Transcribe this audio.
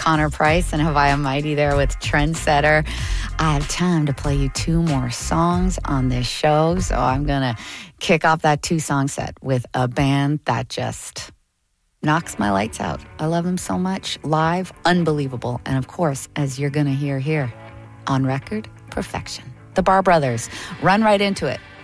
Connor Price and Havaya Mighty there with Trendsetter. I have time to play you 2 more songs on this show, so I'm going to kick off that 2-song set with a band that just knocks my lights out. I love them so much. Live, unbelievable. And of course, as you're going to hear here, on record, perfection. The Bar Brothers. Run right into it.